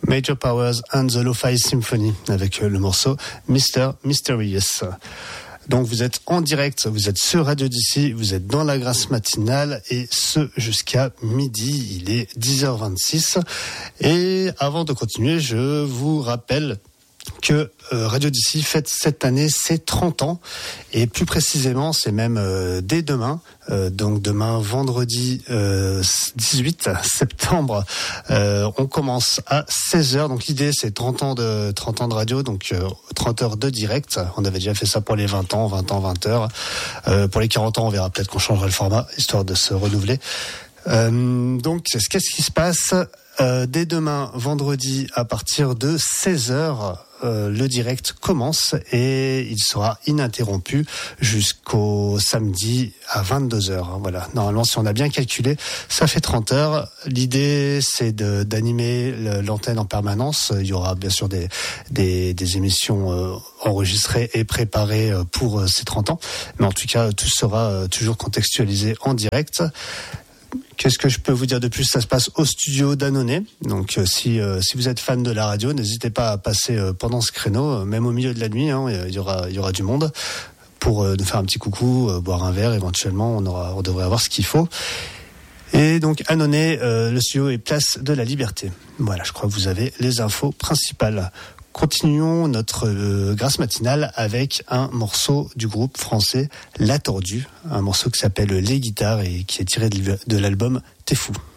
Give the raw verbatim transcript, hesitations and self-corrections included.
Major Powers and the Lo-Fi Symphony avec le morceau mister Mysterious. Donc vous êtes en direct, vous êtes sur Radio D C, vous êtes dans la Grâce matinale et ce jusqu'à midi, il est dix heures vingt-six. Et avant de continuer, je vous rappelle que euh, Radio D C fête cette année ses trente ans et plus précisément c'est même euh, dès demain, euh, donc demain vendredi euh, dix-huit septembre, euh, on commence à seize heures, donc l'idée c'est trente ans de trente ans de radio, donc euh, trente heures de direct. On avait déjà fait ça pour les vingt ans, vingt ans, vingt heures. Euh, pour les quarante ans, on verra peut-être qu'on changera le format histoire de se renouveler. Euh, donc qu'est-ce qui se passe? Euh, dès demain, vendredi, à partir de seize heures, euh, le direct commence et il sera ininterrompu jusqu'au samedi à vingt-deux heures. Voilà. Normalement, si on a bien calculé, ça fait trente heures. L'idée, c'est de, d'animer l'antenne en permanence. Il y aura bien sûr des, des, des émissions euh, enregistrées et préparées pour euh, ces trente ans. Mais en tout cas, tout sera euh, toujours contextualisé en direct. Qu'est-ce que je peux vous dire de plus? Ça se passe au studio d'Annonay. Donc euh, si euh, si vous êtes fan de la radio, n'hésitez pas à passer euh, pendant ce créneau, euh, même au milieu de la nuit. Hein, il y aura il y aura du monde pour euh, nous faire un petit coucou, euh, boire un verre éventuellement. On aura on devrait avoir ce qu'il faut. Et donc Annonay, euh, le studio est place de la Liberté. Voilà, je crois que vous avez les infos principales. Continuons notre euh, Grâce matinale avec un morceau du groupe français La Tordue, un morceau qui s'appelle Les Guitares et qui est tiré de, de l'album T'es fou.